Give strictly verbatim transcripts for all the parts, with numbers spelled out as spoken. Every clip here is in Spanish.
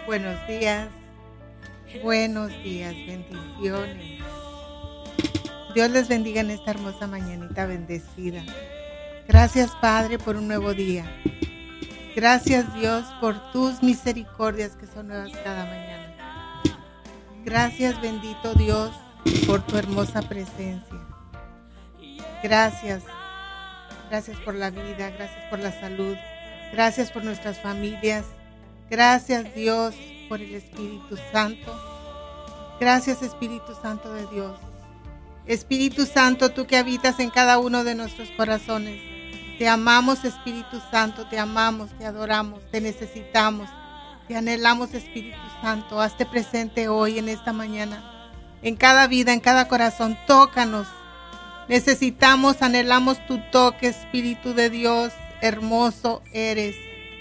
Buenos días, buenos días, bendiciones. Dios les bendiga en esta hermosa mañanita bendecida. Gracias, Padre, por un nuevo día. Gracias, Dios, por tus misericordias que son nuevas cada mañana. Gracias, bendito Dios, por tu hermosa presencia. Gracias, gracias por la vida, gracias por la salud, gracias por nuestras familias. Gracias, Dios, por el Espíritu Santo. Gracias, Espíritu Santo de Dios. Espíritu Santo, tú que habitas en cada uno de nuestros corazones. Te amamos, Espíritu Santo, te amamos, te adoramos, te necesitamos, te anhelamos, Espíritu Santo. Hazte presente hoy, en esta mañana, en cada vida, en cada corazón. Tócanos. Necesitamos, anhelamos tu toque, Espíritu de Dios. Hermoso eres.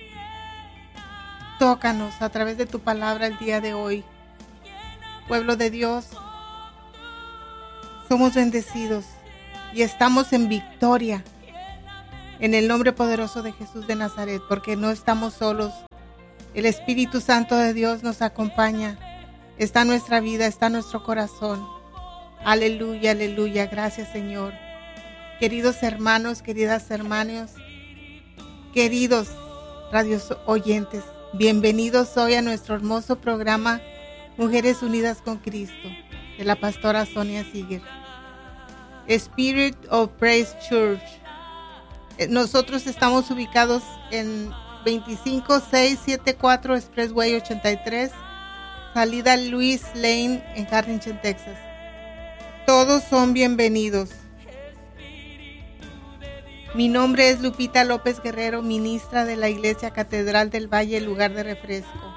Tócanos a través de tu palabra el día de hoy. Pueblo de Dios, somos bendecidos y estamos en victoria en el nombre poderoso de Jesús de Nazaret, porque no estamos solos. El Espíritu Santo de Dios nos acompaña. Está en nuestra vida, está en nuestro corazón. Aleluya, aleluya. Gracias, Señor. Queridos hermanos, queridas hermanas, queridos radios oyentes, bienvenidos hoy a nuestro hermoso programa Mujeres Unidas con Cristo, de la pastora Sonia Seeger. Spirit of Praise Church. Nosotros estamos ubicados en veinticinco mil seiscientos setenta y cuatro Expressway ochenta y tres, salida Louis Lane en Harlingen, Texas. Todos son bienvenidos. Mi nombre es Lupita López Guerrero, ministra de la Iglesia Catedral del Valle, lugar de refresco.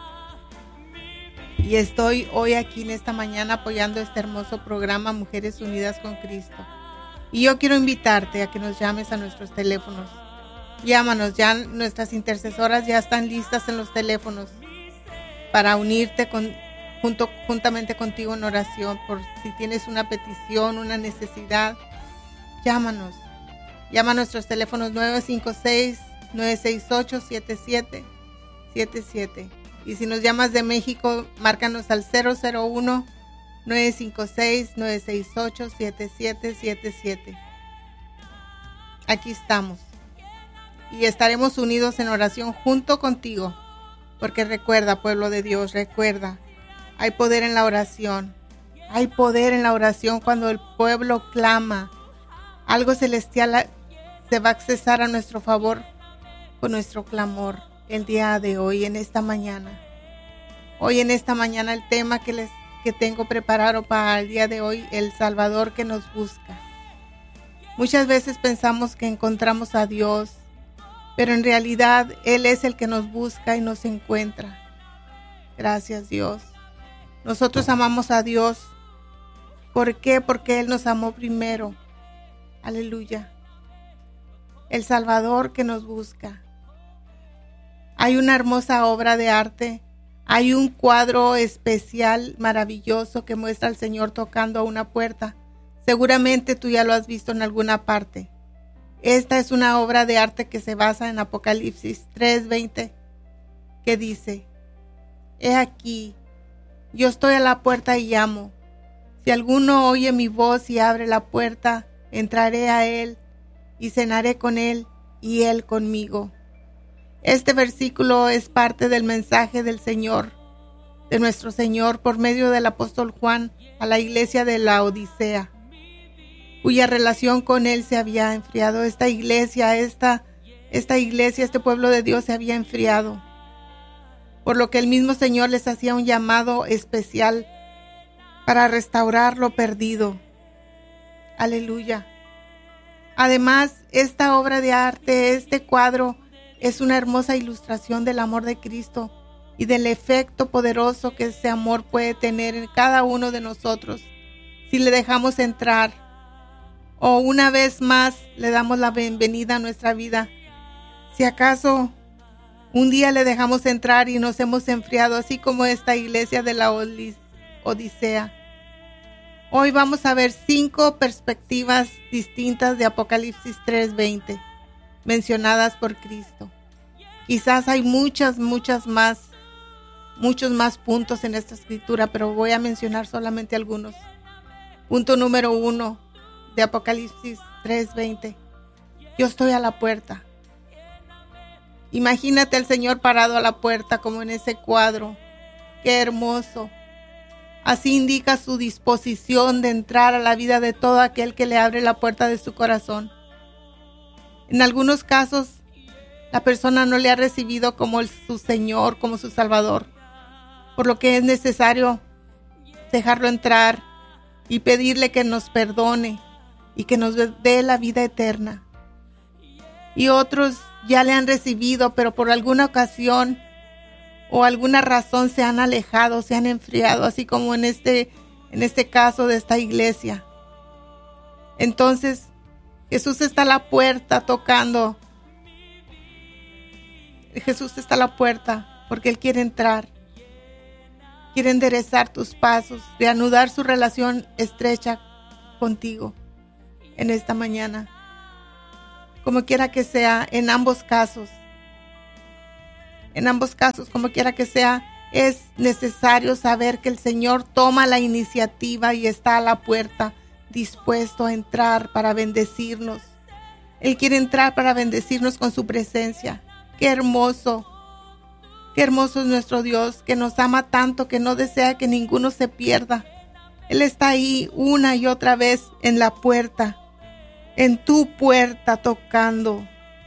Y estoy hoy aquí en esta mañana apoyando este hermoso programa Mujeres Unidas con Cristo. Y yo quiero invitarte a que nos llames a nuestros teléfonos. Llámanos, ya nuestras intercesoras ya están listas en los teléfonos para unirte con, junto, juntamente contigo en oración. Por si tienes una petición, una necesidad, llámanos. Llama a nuestros teléfonos nueve cinco seis, nueve seis ocho, siete siete siete siete. Y si nos llamas de México, márcanos al cero cero uno, nueve cinco seis, nueve seis ocho, siete siete siete siete. Aquí estamos. Y estaremos unidos en oración junto contigo. Porque recuerda, pueblo de Dios, recuerda, hay poder en la oración. Hay poder en la oración cuando el pueblo clama. Algo celestial se va a accesar a nuestro favor con nuestro clamor el día de hoy, en esta mañana. Hoy en esta mañana el tema que les que tengo preparado para el día de hoy, el Salvador que nos busca. Muchas veces pensamos que encontramos a Dios, pero en realidad Él es el que nos busca y nos encuentra. Gracias, Dios. Nosotros amamos a Dios. ¿Por qué? Porque Él nos amó primero. Aleluya. El Salvador que nos busca. Hay una hermosa obra de arte. Hay un cuadro especial, maravilloso, que muestra al Señor tocando a una puerta. Seguramente tú ya lo has visto en alguna parte. Esta es una obra de arte que se basa en Apocalipsis tres veinte, que dice: He aquí, yo estoy a la puerta y llamo. Si alguno oye mi voz y abre la puerta, entraré a él y cenaré con él y él conmigo. Este versículo es parte del mensaje del Señor, de nuestro Señor, por medio del apóstol Juan a la iglesia de la Odisea, cuya relación con él se había enfriado. Esta iglesia, esta, esta iglesia, este pueblo de Dios se había enfriado, por lo que el mismo Señor les hacía un llamado especial para restaurar lo perdido. Aleluya. Además, esta obra de arte, este cuadro, es una hermosa ilustración del amor de Cristo y del efecto poderoso que ese amor puede tener en cada uno de nosotros si le dejamos entrar, o una vez más le damos la bienvenida a nuestra vida. Si acaso un día le dejamos entrar y nos hemos enfriado, así como esta iglesia de la Odisea. Hoy vamos a ver cinco perspectivas distintas de Apocalipsis tres veinte. mencionadas por Cristo. Quizás hay muchas, muchas más, muchos más puntos en esta escritura, pero voy a mencionar solamente algunos. Punto número uno de Apocalipsis tres veinte. Yo estoy a la puerta. Imagínate al Señor parado a la puerta como en ese cuadro. Qué hermoso. Así indica su disposición de entrar a la vida de todo aquel que le abre la puerta de su corazón. En algunos casos, la persona no le ha recibido como el, su Señor, como su Salvador, por lo que es necesario dejarlo entrar y pedirle que nos perdone y que nos dé la vida eterna. Y otros ya le han recibido, pero por alguna ocasión o alguna razón se han alejado, se han enfriado, así como en este, en este caso de esta iglesia. Entonces, Jesús está a la puerta tocando. Jesús está a la puerta porque Él quiere entrar. Quiere enderezar tus pasos, reanudar su relación estrecha contigo en esta mañana. Como quiera que sea, en ambos casos, en ambos casos, como quiera que sea, es necesario saber que el Señor toma la iniciativa y está a la puerta, dispuesto a entrar para bendecirnos. Él quiere entrar para bendecirnos con su presencia. ¡Qué hermoso! ¡Qué hermoso es nuestro Dios, que nos ama tanto, que no desea que ninguno se pierda! Él está ahí una y otra vez en la puerta, en tu puerta tocando.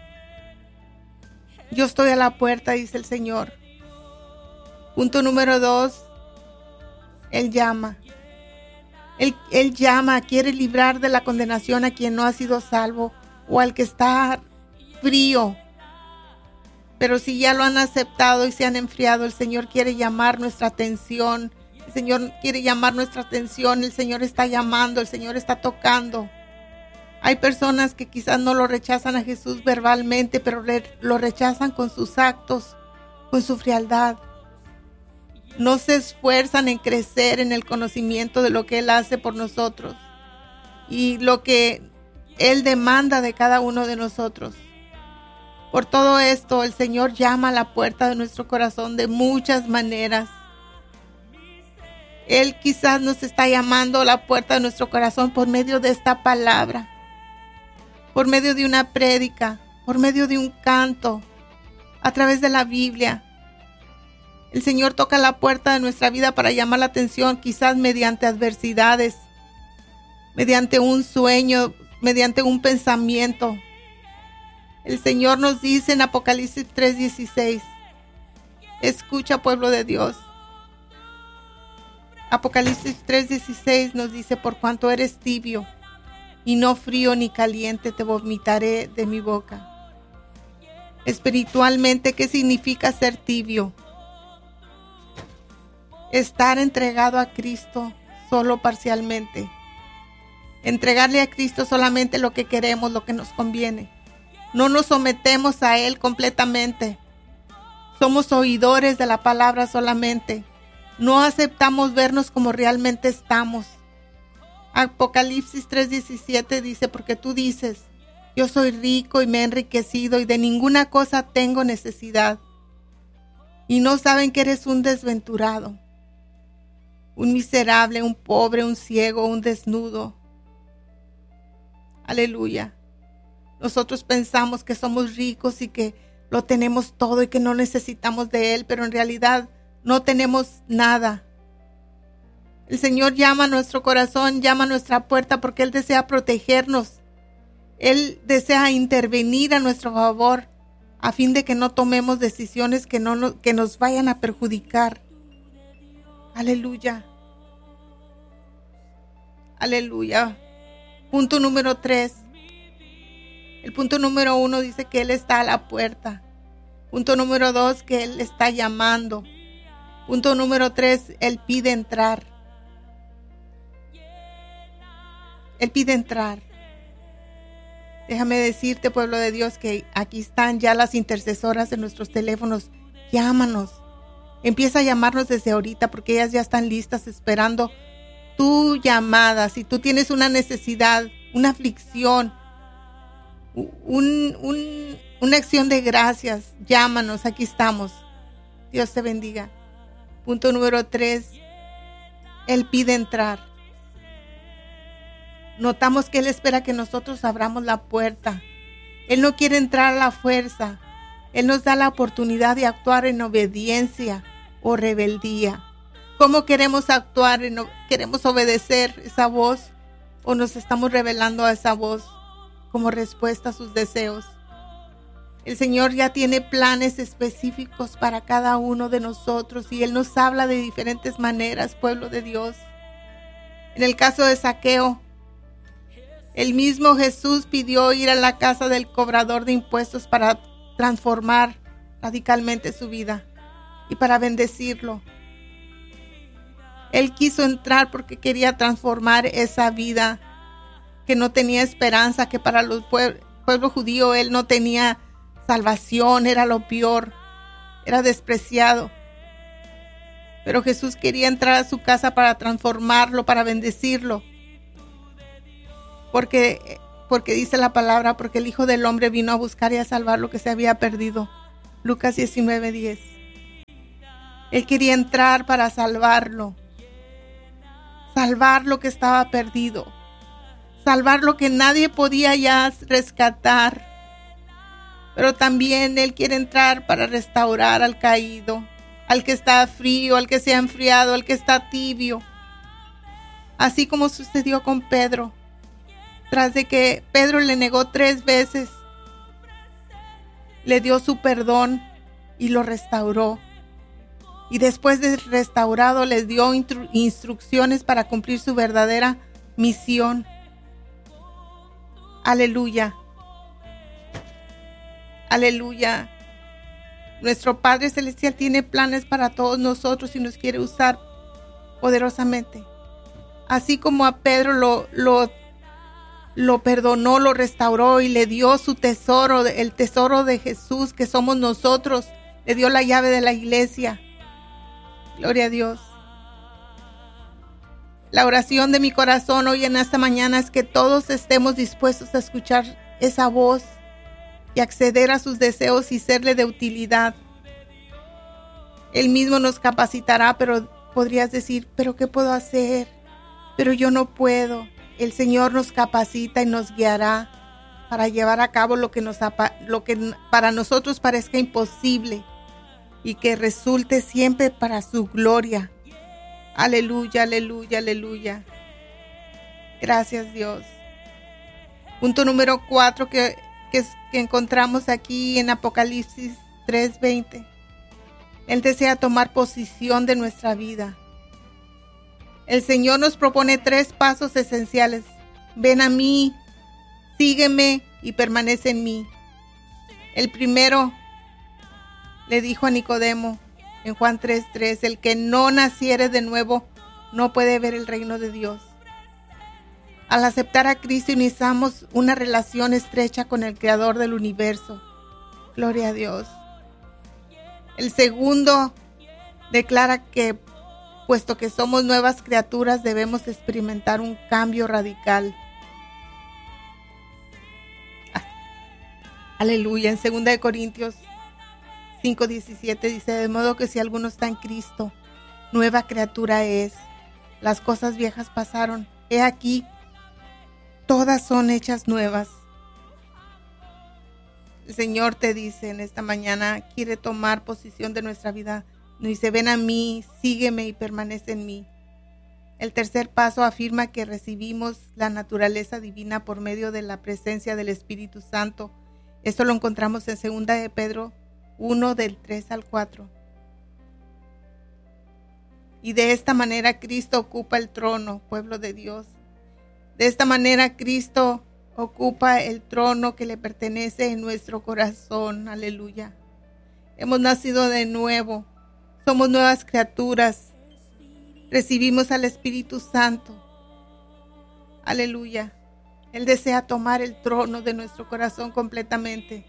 Yo estoy a la puerta, dice el Señor. Punto número dos, Él llama. Él, Él llama, quiere librar de la condenación a quien no ha sido salvo o al que está frío. Pero si ya lo han aceptado y se han enfriado, el Señor quiere llamar nuestra atención. El Señor quiere llamar nuestra atención. El Señor está llamando, el Señor está tocando. Hay personas que quizás no lo rechazan a Jesús verbalmente, pero lo rechazan con sus actos, con su frialdad. No se esfuerzan en crecer en el conocimiento de lo que Él hace por nosotros y lo que Él demanda de cada uno de nosotros. Por todo esto, el Señor llama a la puerta de nuestro corazón de muchas maneras. Él quizás nos está llamando a la puerta de nuestro corazón por medio de esta palabra, por medio de una prédica, por medio de un canto, a través de la Biblia. El Señor toca la puerta de nuestra vida para llamar la atención, quizás mediante adversidades, mediante un sueño, mediante un pensamiento. El Señor nos dice en Apocalipsis tres dieciséis, escucha, pueblo de Dios. Apocalipsis tres dieciséis nos dice, por cuanto eres tibio y no frío ni caliente, te vomitaré de mi boca. Espiritualmente, ¿qué significa ser tibio? Estar entregado a Cristo solo parcialmente. Entregarle a Cristo solamente lo que queremos, lo que nos conviene. No nos sometemos a Él completamente. Somos oidores de la palabra solamente. No aceptamos vernos como realmente estamos. Apocalipsis tres diecisiete dice, porque tú dices, yo soy rico y me he enriquecido y de ninguna cosa tengo necesidad. Y no saben que eres un desventurado, un miserable, un pobre, un ciego, un desnudo. Aleluya. Nosotros pensamos que somos ricos y que lo tenemos todo y que no necesitamos de Él, pero en realidad no tenemos nada. El Señor llama a nuestro corazón, llama a nuestra puerta porque Él desea protegernos. Él desea intervenir a nuestro favor a fin de que no tomemos decisiones que, no, no, que nos vayan a perjudicar. Aleluya. Aleluya. Punto número tres. El punto número uno dice que Él está a la puerta. Punto número dos, que Él está llamando. Punto número tres, Él pide entrar. Él pide entrar. Déjame decirte, pueblo de Dios, que aquí están ya las intercesoras de nuestros teléfonos. Llámanos. Empieza a llamarnos desde ahorita porque ellas ya están listas esperando tu llamada. Si tú tienes una necesidad, una aflicción, un, un, una acción de gracias, llámanos, aquí estamos. Dios te bendiga. Punto número tres, Él pide entrar. Notamos que Él espera que nosotros abramos la puerta. Él no quiere entrar a la fuerza. Él nos da la oportunidad de actuar en obediencia o rebeldía. ¿Cómo queremos actuar? ¿Queremos obedecer esa voz o nos estamos rebelando a esa voz como respuesta a sus deseos? El Señor ya tiene planes específicos para cada uno de nosotros y Él nos habla de diferentes maneras, pueblo de Dios. En el caso de Zaqueo, el mismo Jesús pidió ir a la casa del cobrador de impuestos para transformar radicalmente su vida y para bendecirlo. Él quiso entrar porque quería transformar esa vida que no tenía esperanza, que para los pueblos pueblo judío Él no tenía salvación, era lo peor, era despreciado. Pero Jesús quería entrar a su casa para transformarlo, para bendecirlo. Porque, porque dice la palabra, porque el Hijo del Hombre vino a buscar y a salvar lo que se había perdido. Lucas diecinueve diez. Él quería entrar para salvarlo. Salvar lo que estaba perdido. Salvar lo que nadie podía ya rescatar. Pero también Él quiere entrar para restaurar al caído, al que está frío, al que se ha enfriado, al que está tibio. Así como sucedió con Pedro. Tras de que Pedro le negó tres veces, le dio su perdón y lo restauró. Y después de restaurado les dio instru- instrucciones para cumplir su verdadera misión. Aleluya. Aleluya. Nuestro Padre Celestial tiene planes para todos nosotros y nos quiere usar poderosamente. Así como a Pedro lo, lo, lo perdonó, lo restauró y le dio su tesoro, el tesoro de Jesús que somos nosotros. Le dio la llave de la iglesia. Gloria a Dios. La oración de mi corazón hoy en esta mañana es que todos estemos dispuestos a escuchar esa voz y acceder a sus deseos y serle de utilidad. Él mismo nos capacitará, pero podrías decir, ¿pero qué puedo hacer? Pero yo no puedo. El Señor nos capacita y nos guiará para llevar a cabo lo que, nos, lo que para nosotros parezca imposible y que resulte siempre para su gloria. Aleluya, aleluya, aleluya. Gracias, Dios. Punto número cuatro que, que, que encontramos aquí en Apocalipsis tres veinte. Él desea tomar posición de nuestra vida. El Señor nos propone tres pasos esenciales. Ven a mí, sígueme y permanece en mí. El primero le dijo a Nicodemo en Juan tres tres, el que no naciere de nuevo no puede ver el reino de Dios. Al aceptar a Cristo iniciamos una relación estrecha con el Creador del universo. Gloria a Dios. El segundo declara que, puesto que somos nuevas criaturas, debemos experimentar un cambio radical. Ah, aleluya. En segunda de Corintios cinco diecisiete dice, de modo que si alguno está en Cristo, nueva criatura es. Las cosas viejas pasaron. He aquí, todas son hechas nuevas. El Señor te dice en esta mañana, quiere tomar posición de nuestra vida. Nos dice, ven a mí, sígueme y permanece en mí. El tercer paso afirma que recibimos la naturaleza divina por medio de la presencia del Espíritu Santo. Esto lo encontramos en segunda de Pedro uno del tres al cuatro. Y de esta manera Cristo ocupa el trono, pueblo de Dios. De esta manera Cristo ocupa el trono que le pertenece en nuestro corazón. Aleluya. Hemos nacido de nuevo. Somos nuevas criaturas. Recibimos al Espíritu Santo. Aleluya. Él desea tomar el trono de nuestro corazón completamente.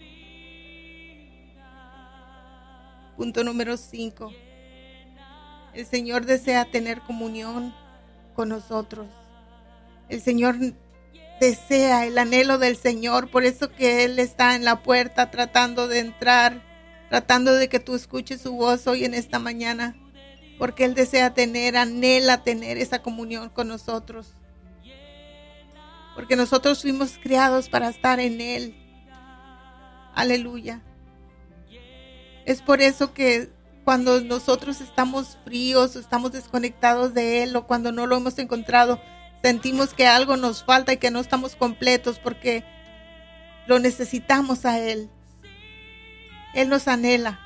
Punto número cinco. El Señor desea tener comunión con nosotros. El Señor desea, el anhelo del Señor, por eso que Él está en la puerta tratando de entrar, tratando de que tú escuches su voz hoy en esta mañana. porque Él desea tener, anhela tener esa comunión con nosotros. Porque nosotros fuimos criados para estar en Él. Aleluya. Es por eso que cuando nosotros estamos fríos o estamos desconectados de Él, o cuando no lo hemos encontrado, sentimos que algo nos falta y que no estamos completos, porque lo necesitamos a Él. Él nos anhela.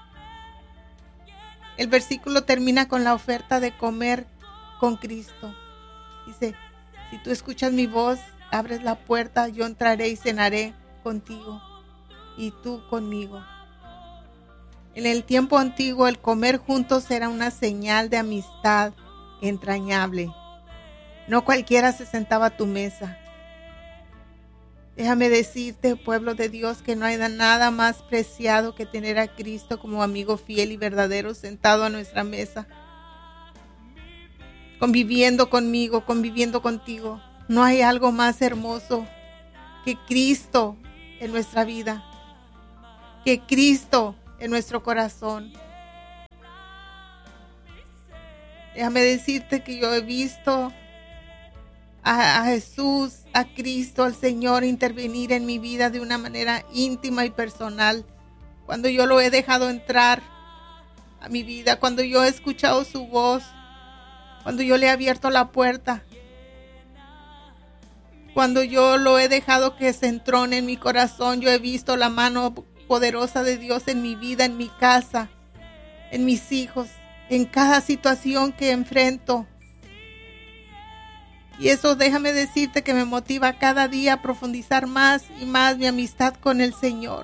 El versículo termina con la oferta de comer con Cristo. Dice: si tú escuchas mi voz, abres la puerta, yo entraré y cenaré contigo y tú conmigo. En el tiempo antiguo, el comer juntos era una señal de amistad entrañable. No cualquiera se sentaba a tu mesa. Déjame decirte, pueblo de Dios, que no hay nada más preciado que tener a Cristo como amigo fiel y verdadero sentado a nuestra mesa, conviviendo conmigo, conviviendo contigo. No hay algo más hermoso que Cristo en nuestra vida, que Cristo en nuestro corazón. Déjame decirte que yo he visto a, a Jesús, a Cristo, al Señor intervenir en mi vida de una manera íntima y personal. Cuando yo lo he dejado entrar a mi vida, cuando yo he escuchado su voz, cuando yo le he abierto la puerta, cuando yo lo he dejado que se entrone en mi corazón, yo he visto la mano poderosa de Dios en mi vida, en mi casa, en mis hijos, en cada situación que enfrento. Y eso, déjame decirte, que me motiva cada día a profundizar más y más mi amistad con el Señor.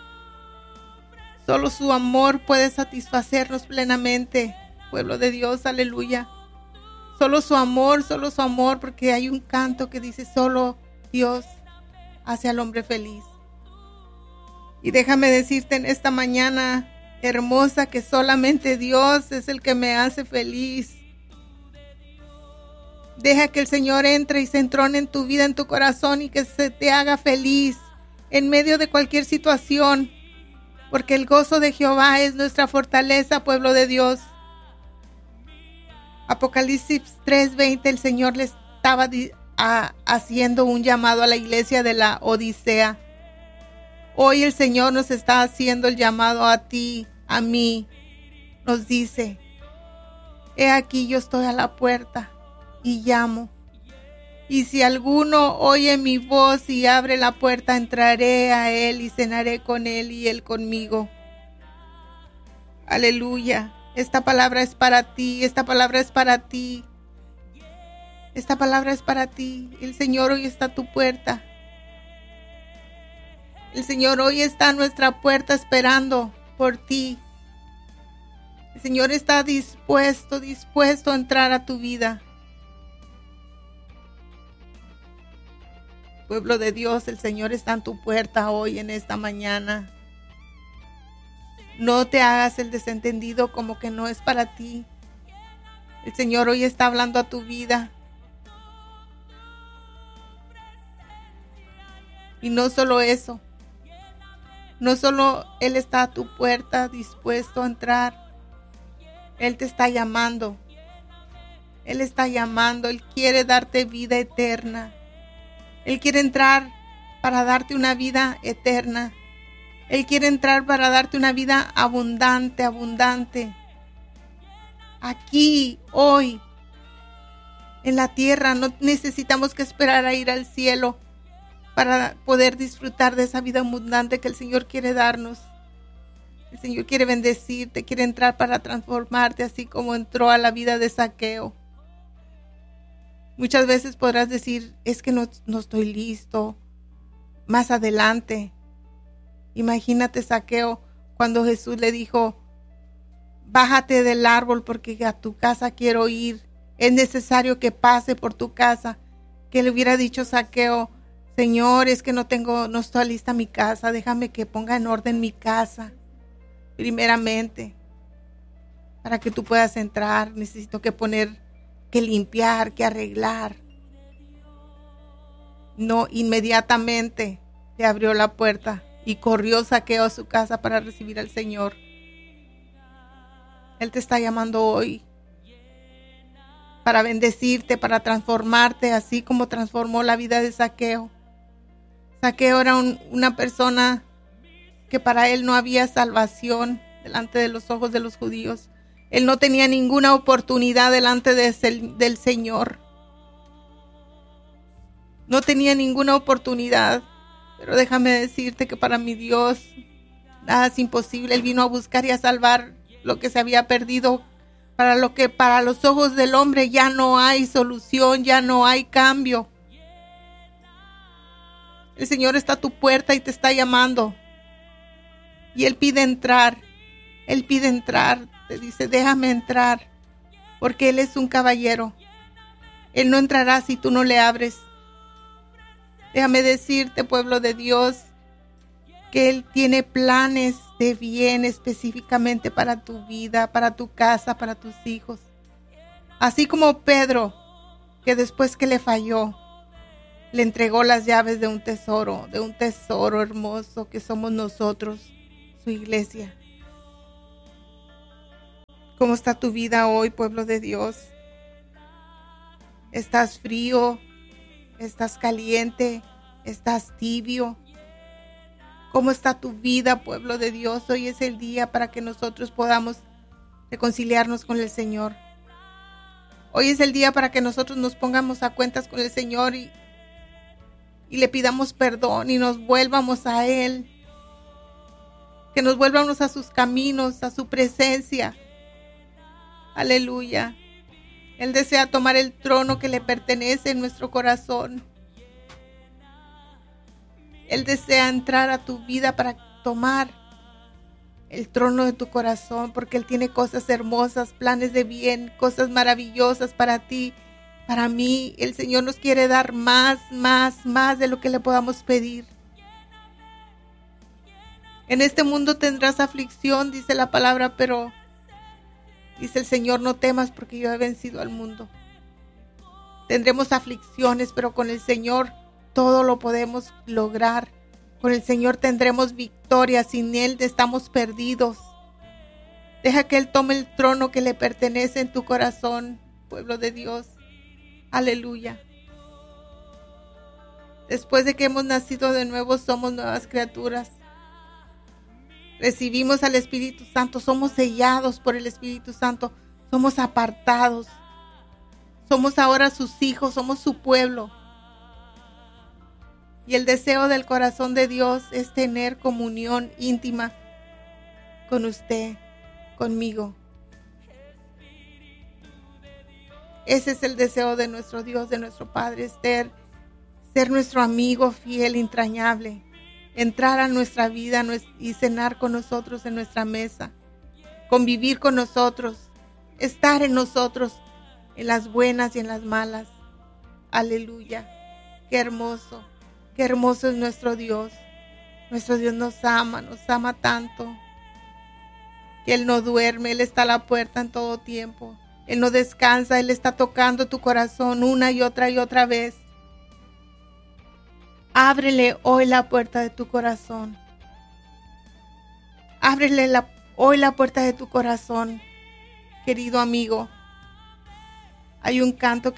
Solo su amor puede satisfacernos plenamente, pueblo de Dios, aleluya. Solo su amor, solo su amor, porque hay un canto que dice: solo Dios hace al hombre feliz. Y déjame decirte en esta mañana hermosa que solamente Dios es el que me hace feliz. Deja que el Señor entre y se entrone en tu vida, en tu corazón, y que se te haga feliz en medio de cualquier situación, porque el gozo de Jehová es nuestra fortaleza, pueblo de Dios. Apocalipsis tres veinte, el Señor le estaba di- a, haciendo un llamado a la iglesia de la Odisea. Hoy el Señor nos está haciendo el llamado a ti, a mí. Nos dice: he aquí, yo estoy a la puerta y llamo. Y si alguno oye mi voz y abre la puerta, entraré a él y cenaré con él y él conmigo. Aleluya. Esta palabra es para ti, esta palabra es para ti. Esta palabra es para ti. El Señor hoy está a tu puerta. El Señor hoy está a nuestra puerta esperando por ti. El Señor está dispuesto, dispuesto a entrar a tu vida. Pueblo de Dios, el Señor está en tu puerta hoy, en esta mañana. No te hagas el desentendido como que no es para ti. El Señor hoy está hablando a tu vida. Y no solo eso. No solo Él está a tu puerta dispuesto a entrar. Él te está llamando. Él está llamando. Él quiere darte vida eterna. Él quiere entrar para darte una vida eterna. Él quiere entrar para darte una vida abundante, abundante. Aquí, hoy, en la tierra, no necesitamos que esperar a ir al cielo para poder disfrutar de esa vida abundante que el Señor quiere darnos. El Señor quiere bendecirte, quiere entrar para transformarte, así como entró a la vida de Zaqueo. Muchas veces podrás decir: es que no, no estoy listo. Más adelante. Imagínate Zaqueo cuando Jesús le dijo: bájate del árbol porque a tu casa quiero ir. Es necesario que pase por tu casa. Que le hubiera dicho Zaqueo: Señor, es que no tengo, no estoy lista mi casa. Déjame que ponga en orden mi casa. Primeramente, para que tú puedas entrar, necesito que poner, que limpiar, que arreglar. No, inmediatamente le abrió la puerta y corrió Zaqueo a su casa para recibir al Señor. Él te está llamando hoy para bendecirte, para transformarte, así como transformó la vida de Zaqueo. Zaqueo era un, una persona que para él no había salvación delante de los ojos de los judíos. Él no tenía ninguna oportunidad delante de ese, del Señor. No tenía ninguna oportunidad. Pero déjame decirte que para mi Dios nada es imposible. Él vino a buscar y a salvar lo que se había perdido. Para lo que para los ojos del hombre ya no hay solución, ya no hay cambio. El Señor está a tu puerta y te está llamando. Y Él pide entrar. Él pide entrar. Te dice, déjame entrar. Porque Él es un caballero. Él no entrará si tú no le abres. Déjame decirte, pueblo de Dios, que Él tiene planes de bien específicamente para tu vida, para tu casa, para tus hijos. Así como Pedro, que después que le falló, le entregó las llaves de un tesoro, de un tesoro hermoso que somos nosotros, su iglesia. ¿Cómo está tu vida hoy, pueblo de Dios? ¿Estás frío? ¿Estás caliente? ¿Estás tibio? ¿Cómo está tu vida, pueblo de Dios? Hoy es el día para que nosotros podamos reconciliarnos con el Señor. Hoy es el día para que nosotros nos pongamos a cuentas con el Señor y, y le pidamos perdón y nos vuelvamos a Él. Que nos vuelvamos a sus caminos, a su presencia. Aleluya. Él desea tomar el trono que le pertenece en nuestro corazón. Él desea entrar a tu vida para tomar el trono de tu corazón, porque Él tiene cosas hermosas, planes de bien, cosas maravillosas para ti, para mí. El Señor nos quiere dar más, más, más de lo que le podamos pedir. En este mundo tendrás aflicción, dice la palabra, pero dice el Señor, no temas porque yo he vencido al mundo. Tendremos aflicciones, pero con el Señor todo lo podemos lograr. Con el Señor tendremos victoria. Sin Él estamos perdidos. Deja que Él tome el trono que le pertenece en tu corazón, pueblo de Dios. Aleluya. Después de que hemos nacido de nuevo, somos nuevas criaturas. Recibimos al Espíritu Santo. Somos sellados por el Espíritu Santo. Somos apartados. Somos ahora sus hijos. Somos su pueblo. Y el deseo del corazón de Dios es tener comunión íntima con usted, conmigo. Ese es el deseo de nuestro Dios, de nuestro Padre, ser, ser nuestro amigo fiel, entrañable, entrar a nuestra vida y cenar con nosotros en nuestra mesa, convivir con nosotros, estar en nosotros, en las buenas y en las malas. Aleluya, qué hermoso. Qué hermoso es nuestro Dios. Nuestro Dios nos ama, nos ama tanto. Que Él no duerme, Él está a la puerta en todo tiempo. Él no descansa, Él está tocando tu corazón una y otra y otra vez. Ábrele hoy la puerta de tu corazón. Ábrele la, hoy la puerta de tu corazón, querido amigo. Hay un canto que